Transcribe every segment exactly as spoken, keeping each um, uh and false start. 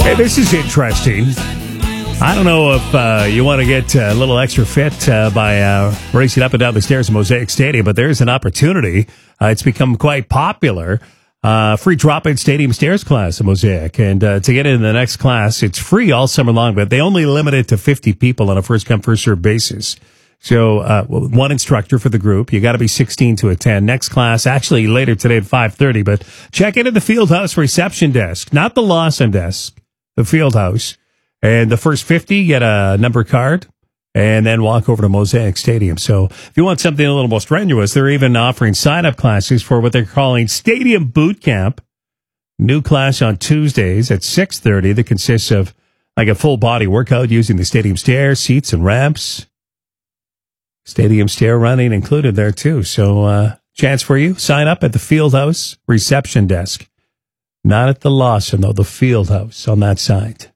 Hey, this is interesting. I don't know if uh, you want to get a little extra fit uh, by uh, racing up and down the stairs of Mosaic Stadium, but there's an opportunity. Uh, it's become quite popular. Uh, free drop-in stadium stairs class at Mosaic. And uh, to get in the next class, it's free all summer long, but they only limit it to fifty people on a first-come, first-served basis. So uh, one instructor for the group. You got to be sixteen to attend. Next class, actually later today at five thirty, but check into the Fieldhouse reception desk, not the Lawson desk, the Fieldhouse. And the first fifty get a number card and then walk over to Mosaic Stadium. So if you want something a little more strenuous, they're even offering sign-up classes for what they're calling Stadium Boot Camp. New class on Tuesdays at six thirty that consists of like a full-body workout using the stadium stairs, seats, and ramps. Stadium stair running included there, too. So uh chance for you. Sign up at the Fieldhouse reception desk. Not at the Lawson, though, the Fieldhouse on that side.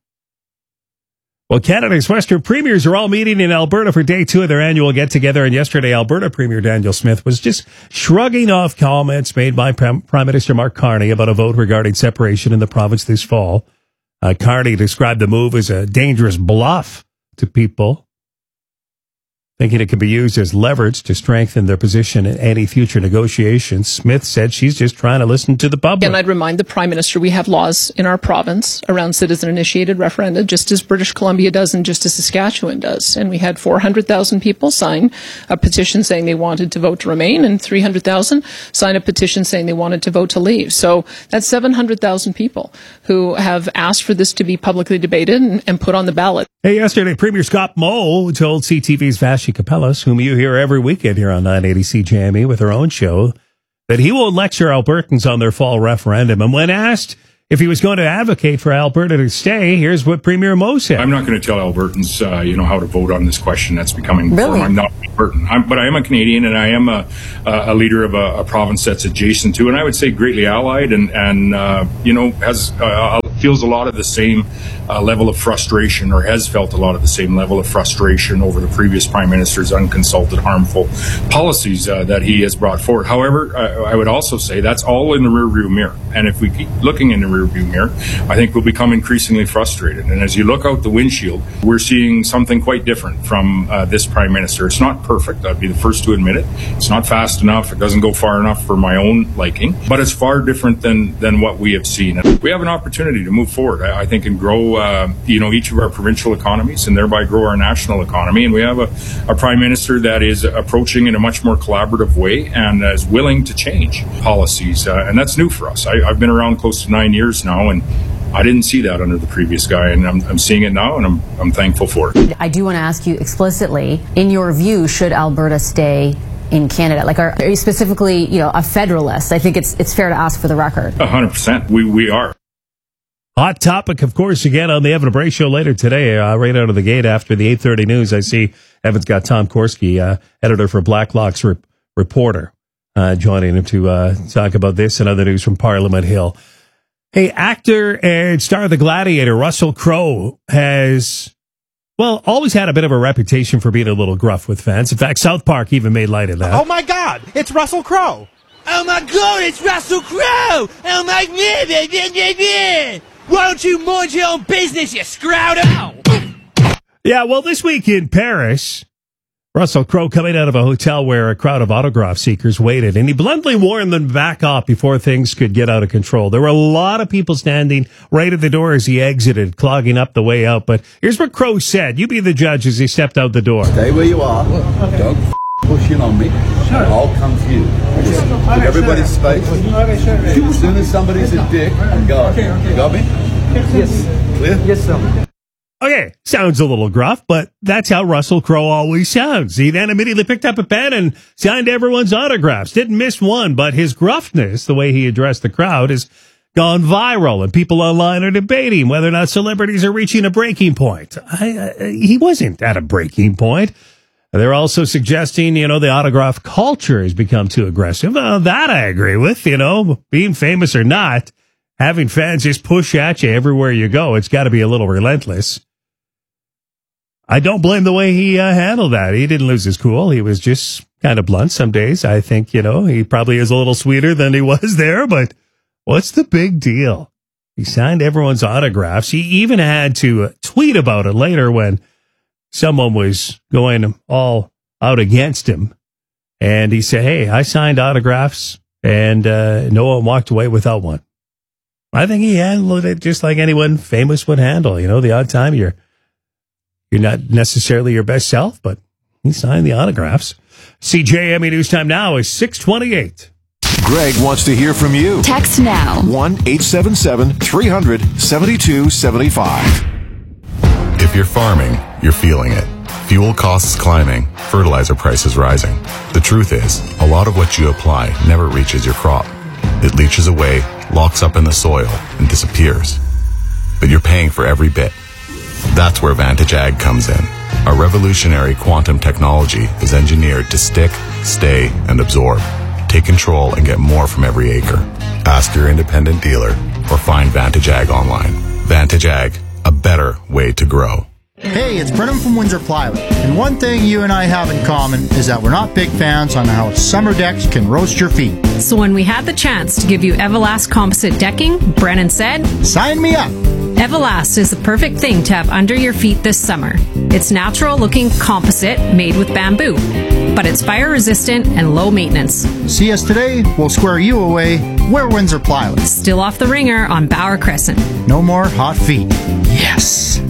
Well, Canada's Western Premiers are all meeting in Alberta for day two of their annual get-together, and yesterday Alberta Premier Daniel Smith was just shrugging off comments made by Prime Minister Mark Carney about a vote regarding separation in the province this fall. Uh, Carney described the move as a dangerous bluff to people, thinking it could be used as leverage to strengthen their position in any future negotiations. Smith said she's just trying to listen to the public. And I'd remind the Prime Minister we have laws in our province around citizen-initiated referenda, just as British Columbia does and just as Saskatchewan does. And we had four hundred thousand people sign a petition saying they wanted to vote to remain, and three hundred thousand sign a petition saying they wanted to vote to leave. So that's seven hundred thousand people who have asked for this to be publicly debated and, and put on the ballot. Hey, yesterday, Premier Scott Moe told C T V's Vashi Capellas, whom you hear every weekend here on nine eighty C J M E with her own show, that he won't lecture Albertans on their fall referendum. And when asked if he was going to advocate for Alberta to stay, here's what Premier Moe said. I'm not going to tell Albertans, uh, you know, how to vote on this question. That's becoming really? I'm not Albertan, I'm, but I am a Canadian, and I am a, a leader of a, a province that's adjacent to, and I would say greatly allied, and and uh, you know has uh, feels a lot of the same uh, level of frustration, or has felt a lot of the same level of frustration over the previous Prime Minister's unconsulted, harmful policies uh, that he has brought forward. However, I, I would also say that's all in the rearview mirror, and if we keep looking in the rearview mirror, I think we'll become increasingly frustrated. And as you look out the windshield, we're seeing something quite different from uh, this Prime Minister. It's not perfect. I'd be the first to admit it. It's not fast enough. It doesn't go far enough for my own liking, but it's far different than than what we have seen. And we have an opportunity to move forward, I, I think, and grow, uh, you know, each of our provincial economies, and thereby grow our national economy. And we have a, a Prime Minister that is approaching in a much more collaborative way and is willing to change policies, uh, and that's new for us. I, I've been around close to nine years now, and I didn't see that under the previous guy, and I'm, I'm seeing it now, and I'm, I'm thankful for it. I do want to ask you explicitly, in your view, should Alberta stay in Canada? Like, are, are you specifically, you know, a federalist? I think it's it's fair to ask for the record. A hundred percent. We we are. Hot topic, of course, again on the Evan Bray Show later today, uh, right out of the gate after the eight thirty news. I see Evan's got Tom Korski, uh, editor for Blacklock's Re- Reporter, uh, joining him to uh, talk about this and other news from Parliament Hill. Hey, actor and star of The Gladiator, Russell Crowe, has, well, always had a bit of a reputation for being a little gruff with fans. In fact, South Park even made light of that. Oh, my God, it's Russell Crowe. Oh, my God, it's Russell Crowe. Oh, my God. Why don't you mind your own business, you scrouter? Yeah, well, this week in Paris, Russell Crowe coming out of a hotel where a crowd of autograph seekers waited, and he bluntly warned them to back off before things could get out of control. There were a lot of people standing right at the door as he exited, clogging up the way out. But here's what Crowe said. You be the judge as he stepped out the door. Stay where you are. Don't f- push in on me. I'll come to you. Just give everybody space. As soon as somebody's a dick, go. You got me? Yes. Clear? Yes, sir. Okay, sounds a little gruff, but that's how Russell Crowe always sounds. He then immediately picked up a pen and signed everyone's autographs. Didn't miss one, but his gruffness, the way he addressed the crowd, has gone viral, and people online are debating whether or not celebrities are reaching a breaking point. I, uh, he wasn't at a breaking point. They're also suggesting, you know, the autograph culture has become too aggressive. Uh, that I agree with, you know, being famous or not, having fans just push at you everywhere you go. It's got to be a little relentless. I don't blame the way he uh, handled that. He didn't lose his cool. He was just kind of blunt some days. I think, you know, he probably is a little sweeter than he was there, but what's the big deal? He signed everyone's autographs. He even had to tweet about it later when someone was going all out against him. And he said, hey, I signed autographs and uh, no one walked away without one. I think he handled it just like anyone famous would handle. You know, the odd time you're you're not necessarily your best self, but he signed the autographs. C J M E News Time now is six twenty-eight. Greg wants to hear from you. Text now. one eight seven seven, three hundred, seventy-two seventy-five. If you're farming, you're feeling it. Fuel costs climbing, fertilizer prices rising. The truth is, a lot of what you apply never reaches your crop. It leaches away, locks up in the soil, and disappears. But you're paying for every bit. That's where Vantage Ag comes in. Our revolutionary quantum technology is engineered to stick, stay, and absorb. Take control and get more from every acre. Ask your independent dealer or find Vantage Ag online. Vantage Ag, a better way to grow. Hey, it's Brennan from Windsor Plywood, and one thing you and I have in common is that we're not big fans on how summer decks can roast your feet. So when we had the chance to give you Everlast composite decking, Brennan said, sign me up! Everlast is the perfect thing to have under your feet this summer. It's natural-looking composite made with bamboo, but it's fire-resistant and low maintenance. See us today, we'll square you away. We're Windsor Plywood. Still off the ringer on Bauer Crescent. No more hot feet. Yes!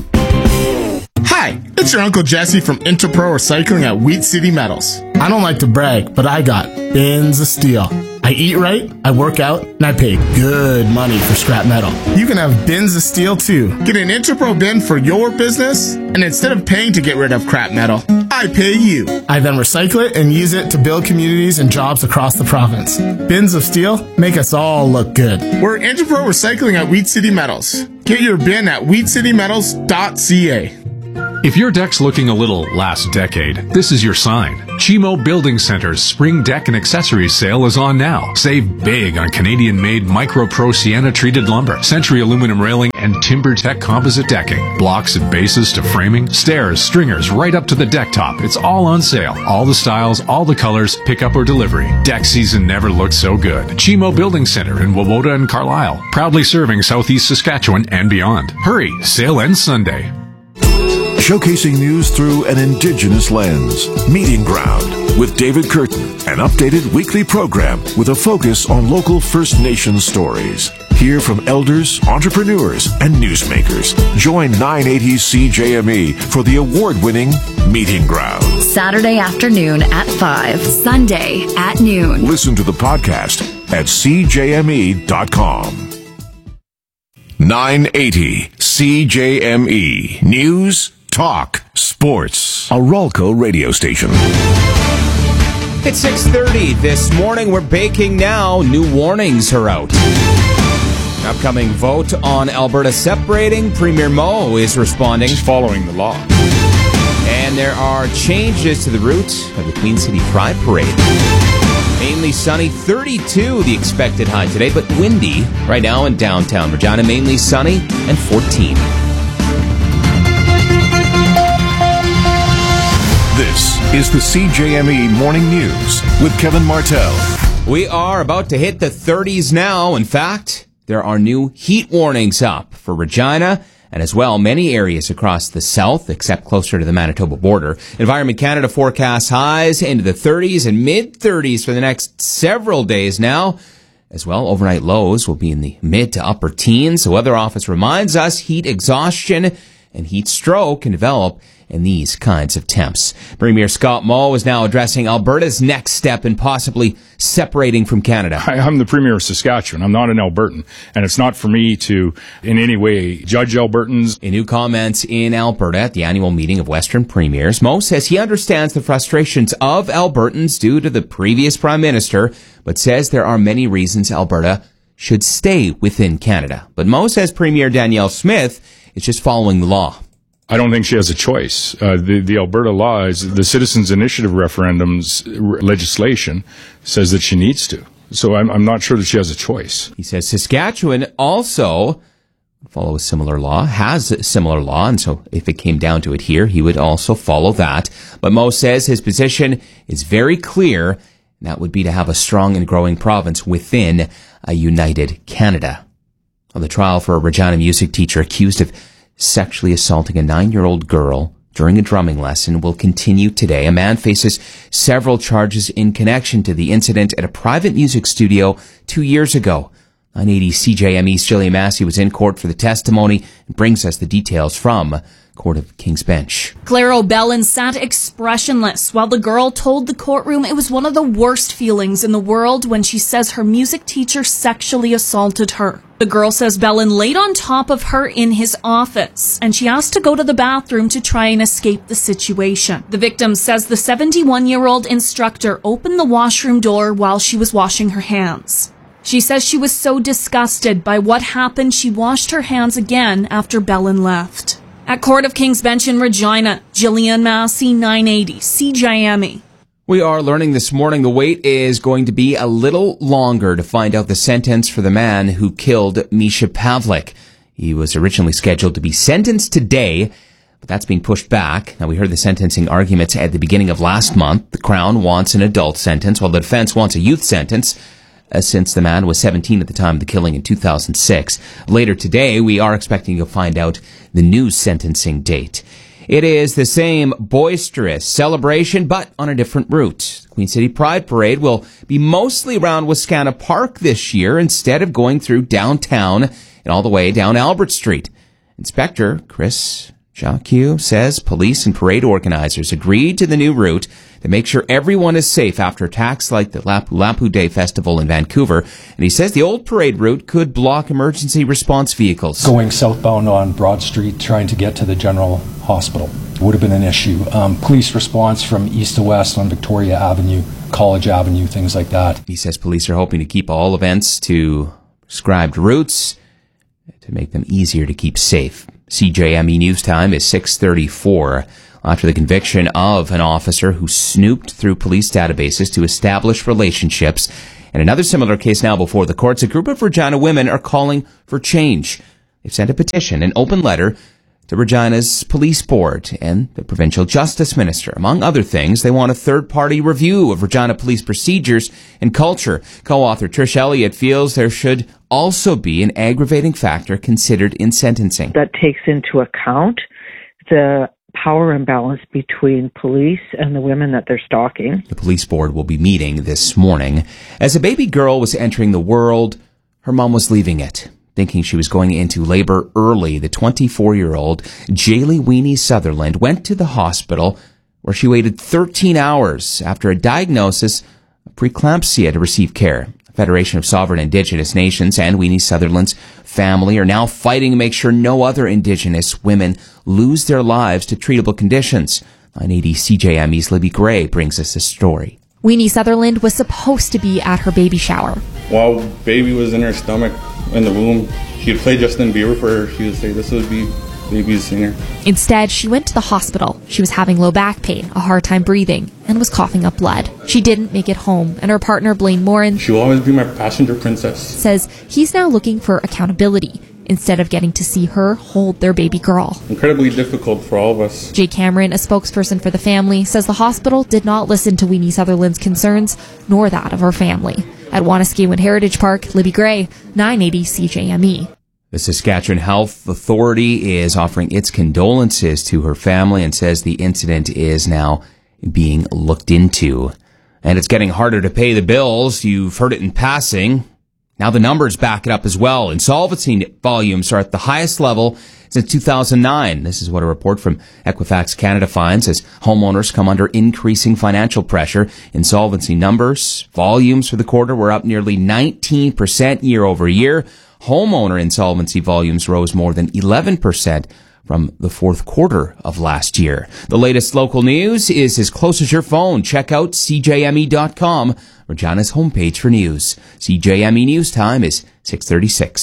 Hi, it's your Uncle Jesse from Interpro Recycling at Wheat City Metals. I don't like to brag, but I got bins of steel. I eat right, I work out, and I pay good money for scrap metal. You can have bins of steel too. Get an Interpro bin for your business, and instead of paying to get rid of crap metal, I pay you. I then recycle it and use it to build communities and jobs across the province. Bins of steel make us all look good. We're Interpro Recycling at Wheat City Metals. Get your bin at wheat city metals dot c a. If your deck's looking a little last decade, this is your sign. Chimo Building Center's spring deck and accessories sale is on now. Save big on Canadian-made Micro Pro Sienna treated lumber, Century aluminum railing, and TimberTech composite decking. Blocks and bases to framing, stairs, stringers, right up to the deck top. It's all on sale. All the styles, all the colors, pickup or delivery. Deck season never looked so good. Chimo Building Center in Wawota and Carlisle. Proudly serving Southeast Saskatchewan and beyond. Hurry, sale ends Sunday. Showcasing news through an Indigenous lens. Meeting Ground with David Curtin, an updated weekly program with a focus on local First Nations stories. Hear from elders, entrepreneurs, and newsmakers. Join nine eighty C J M E for the award-winning Meeting Ground. Saturday afternoon at five, Sunday at noon. Listen to the podcast at c j m e dot com. nine eighty C J M E News, Talk, Sports. A Ralco radio station. It's six thirty this morning. We're baking now. New warnings are out. Upcoming vote on Alberta separating. Premier Moe is responding. She's following the law. And there are changes to the route of the Queen City Pride Parade. Mainly sunny, thirty-two the expected high today, but windy right now in downtown Regina. Mainly sunny and fourteen. This is the C J M E Morning News with Kevin Martell. We are about to hit the thirties now. In fact, there are new heat warnings up for Regina and as well many areas across the south, except closer to the Manitoba border. Environment Canada forecasts highs into the thirties and mid-thirties for the next several days now. As well, overnight lows will be in the mid to upper teens. The Weather Office reminds us heat exhaustion and heat stroke can develop in these kinds of temps. Premier Scott Moe is now addressing Alberta's next step in possibly separating from Canada. I, I'm the Premier of Saskatchewan. I'm not an Albertan. And it's not for me to in any way judge Albertans. In new comments in Alberta at the annual meeting of Western Premiers, Moe says he understands the frustrations of Albertans due to the previous Prime Minister, but says there are many reasons Alberta should stay within Canada. But Moe says Premier Danielle Smith is just following the law. I don't think she has a choice. Uh, the, the Alberta law is the Citizens Initiative referendum's r- legislation says that she needs to. So I'm, I'm not sure that she has a choice. He says Saskatchewan also follow a similar law, has a similar law, and so if it came down to it here, he would also follow that. But Moe says his position is very clear, and that would be to have a strong and growing province within a united Canada. Well, the trial for a Regina music teacher accused of sexually assaulting a nine-year-old girl during a drumming lesson will continue today. A man faces several charges in connection to the incident at a private music studio two years ago. nine eighty C J M E's Jillian Massey was in court for the testimony and brings us the details from Court of King's Bench. Claire O'Bellin sat expressionless while the girl told the courtroom it was one of the worst feelings in the world when she says her music teacher sexually assaulted her. The girl says Bellin laid on top of her in his office, and she asked to go to the bathroom to try and escape the situation. The victim says the seventy-one-year-old instructor opened the washroom door while she was washing her hands. She says she was so disgusted by what happened, she washed her hands again after Bellin left. At Court of King's Bench in Regina, Jillian Massey, nine eighty C J M E. We are learning this morning the wait is going to be a little longer to find out the sentence for the man who killed Misha Pavlik. He was originally scheduled to be sentenced today, but that's being pushed back. Now, we heard the sentencing arguments at the beginning of last month. The Crown wants an adult sentence, while the defense wants a youth sentence, uh, since the man was seventeen at the time of the killing in two thousand six. Later today, we are expecting to find out the new sentencing date. It is the same boisterous celebration, but on a different route. The Queen City Pride Parade will be mostly around Wascana Park this year instead of going through downtown and all the way down Albert Street. Inspector Chris Jacques says police and parade organizers agreed to the new route to make sure everyone is safe after attacks like the Lapu Lapu Day Festival in Vancouver. And he says the old parade route could block emergency response vehicles. Going southbound on Broad Street, trying to get to the General Hospital would have been an issue. Um, police response from east to west on Victoria Avenue, College Avenue, things like that. He says police are hoping to keep all events to prescribed routes to make them easier to keep safe. C J M E News Time is six thirty-four. After the conviction of an officer who snooped through police databases to establish relationships. And another similar case now before the courts, a group of Regina women are calling for change. They've sent a petition, an open letter, to Regina's police board and the provincial justice minister. Among other things, they want a third-party review of Regina police procedures and culture. Co-author Trish Elliott feels there should also be an aggravating factor considered in sentencing. That takes into account the power imbalance between police and the women that they're stalking. The police board will be meeting this morning. As a baby girl was entering the world, her mom was leaving it. Thinking she was going into labor early, the twenty-four-year-old Jaylee Weenie Sutherland went to the hospital where she waited thirteen hours after a diagnosis of preeclampsia to receive care. The Federation of Sovereign Indigenous Nations and Weenie Sutherland's family are now fighting to make sure no other Indigenous women lose their lives to treatable conditions. nine eighty C J M E's Libby Gray brings us this story. Weenie Sutherland was supposed to be at her baby shower. While baby was in her stomach, in the womb, she'd play Justin Bieber for her. She would say, "This would be baby's singer." Instead, she went to the hospital. She was having low back pain, a hard time breathing, and was coughing up blood. She didn't make it home, and her partner, Blaine Morin, she will always be my passenger princess, says he's now looking for accountability instead of getting to see her hold their baby girl. Incredibly difficult for all of us. Jay Cameron, a spokesperson for the family, says the hospital did not listen to Weenie Sutherland's concerns, nor that of her family. At Wanuskewin Heritage Park, Libby Gray, nine eighty C J M E. The Saskatchewan Health Authority is offering its condolences to her family and says the incident is now being looked into. And it's getting harder to pay the bills. You've heard it in passing. Now the numbers back it up as well. Insolvency volumes are at the highest level since two thousand nine. This is what a report from Equifax Canada finds as homeowners come under increasing financial pressure. Insolvency numbers, volumes for the quarter were up nearly nineteen percent year over year. Homeowner insolvency volumes rose more than eleven percent from the fourth quarter of last year. The latest local news is as close as your phone. Check out C J M E dot com, Regina's homepage for news. C J M E News Time is six thirty-six.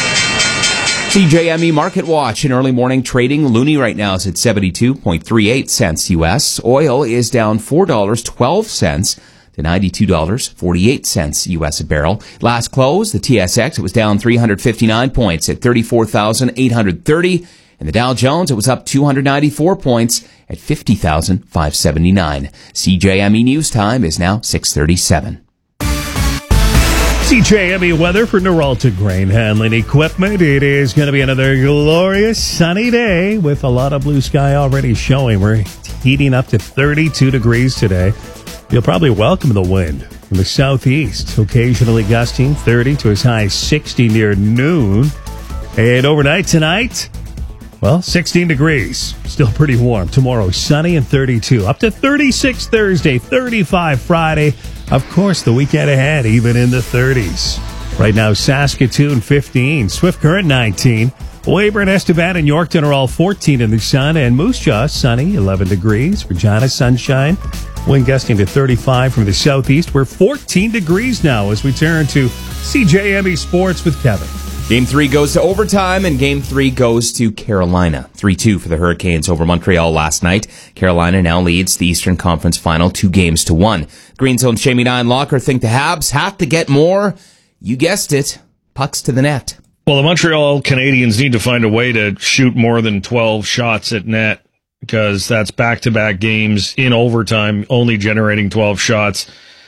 C J M E Market Watch in early morning trading. Loonie right now is at seventy-two point three eight cents U S. Oil is down four dollars and twelve cents to ninety-two dollars and forty-eight cents U S a barrel. Last close, the T S X, it was down three hundred fifty-nine points at thirty-four thousand eight hundred thirty. And the Dow Jones, it was up two hundred ninety-four points at fifty thousand five hundred seventy-nine. C J M E News Time is now six thirty-seven. C J M E weather for Noralta Grain Handling Equipment. It is going to be another glorious sunny day with a lot of blue sky already showing. We're heating up to thirty-two degrees today. You'll probably welcome the wind from the southeast, occasionally gusting thirty to as high as sixty near noon. And overnight tonight, well, sixteen degrees. Still pretty warm. Tomorrow, sunny and thirty-two. Up to thirty-six Thursday, thirty-five Friday. Of course, the weekend ahead, even in the thirties. Right now, Saskatoon fifteen, Swift Current nineteen, Weyburn, Estevan, and Yorkton are all fourteen in the sun, and Moose Jaw, sunny, eleven degrees. Regina, sunshine. Wind gusting to thirty-five from the southeast. We're fourteen degrees now as we turn to C J M E Sports with Kevin. Game three goes to overtime, and game three goes to Carolina. three two for the Hurricanes over Montreal last night. Carolina now leads the Eastern Conference Final two games to one. Green Zone's Jamie Nine Locker think the Habs have to get more. You guessed it. Pucks to the net. Well, the Montreal Canadiens need to find a way to shoot more than twelve shots at net, because that's back-to-back games in overtime, only generating twelve shots.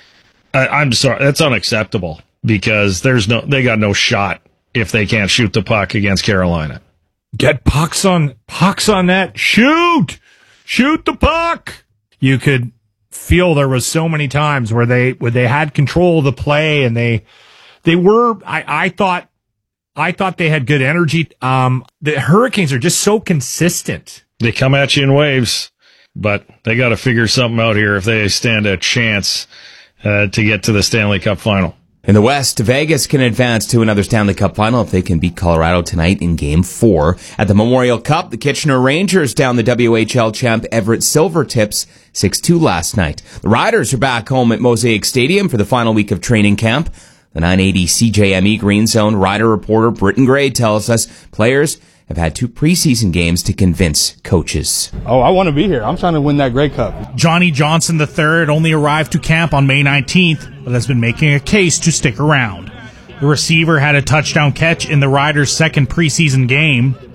I, I'm sorry, that's unacceptable, because there's no, they got no shot if they can't shoot the puck against Carolina. Get pucks on pucks on that. Shoot! Shoot the puck! You could feel there was so many times where they where they had control of the play, and they they were I, I thought I thought they had good energy. Um the Hurricanes are just so consistent. They come at you in waves, but they got to figure something out here if they stand a chance uh, to get to the Stanley Cup final. In the West, Vegas can advance to another Stanley Cup final if they can beat Colorado tonight in Game four. At the Memorial Cup, the Kitchener Rangers down the W H L champ Everett Silvertips six two last night. The Riders are back home at Mosaic Stadium for the final week of training camp. The nine eighty C J M E Green Zone Rider reporter Britton Gray tells us players have had two preseason games to convince coaches. Oh, I want to be here. I'm trying to win that Grey Cup. Johnny Johnson the third only arrived to camp on May nineteenth, but has been making a case to stick around. The receiver had a touchdown catch in the Riders' second preseason game.